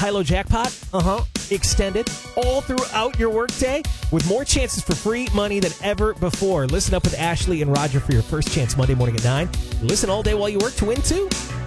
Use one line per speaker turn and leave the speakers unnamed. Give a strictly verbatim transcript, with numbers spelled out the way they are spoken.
high-low jackpot
Uh-huh.
extended all throughout your workday with more chances for free money than ever before. Listen up with Ashley and Roger for your first chance Monday morning at nine. Listen all day while you work to win, too.